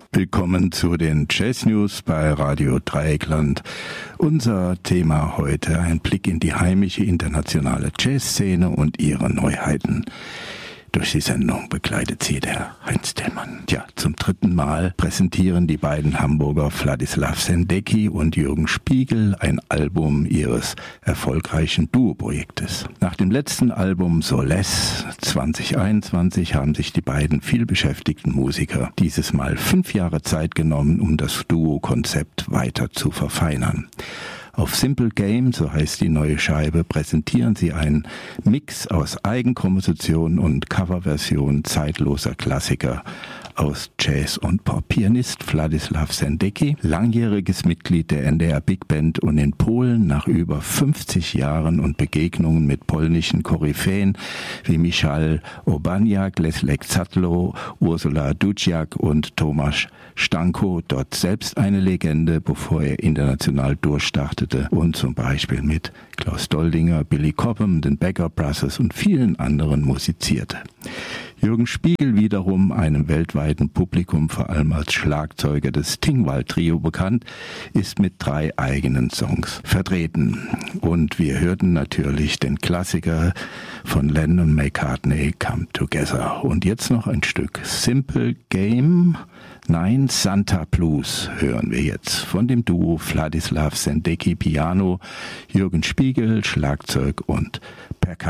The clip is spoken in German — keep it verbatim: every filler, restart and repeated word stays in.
Willkommen zu den Jazz News bei Radio Dreieckland. Unser Thema heute: ein Blick in die heimische internationale Jazzszene und ihre Neuheiten. Durch die Sendung begleitet sie der Heinz Tillmann. Tja, zum dritten Mal präsentieren die beiden Hamburger Vladislav Sendecki und Jürgen Spiegel ein Album ihres erfolgreichen Duo-Projektes. Nach dem letzten Album Solace zwanzig einundzwanzig haben sich die beiden vielbeschäftigten Musiker dieses Mal fünf Jahre Zeit genommen, um das Duo-Konzept weiter zu verfeinern. Auf Simple Game, so heißt die neue Scheibe, präsentieren sie einen Mix aus Eigenkomposition und Coverversion zeitloser Klassiker aus Jazz und Pop. Pianist Vladislav Sendecki, langjähriges Mitglied der N D R Big Band und in Polen nach über fünfzig Jahren und Begegnungen mit polnischen Koryphäen wie Michal Urbaniak, Leszek Zadlo, Ursula Dudziak und Tomasz Stanko, dort selbst eine Legende, bevor er international durchstartete und zum Beispiel mit Klaus Doldinger, Billy Cobham, den Becker Brothers und vielen anderen musizierte. Jürgen Spiegel wiederum, einem weltweiten Publikum vor allem als Schlagzeuger des Tingwall Trio bekannt, ist mit drei eigenen Songs vertreten. Und wir hörten natürlich den Klassiker von Lennon McCartney, Come Together. Und jetzt noch ein Stück Simple Game, nein, Santa Blues hören wir jetzt von dem Duo Vladislav Sendecki Piano, Jürgen Spiegel Schlagzeug und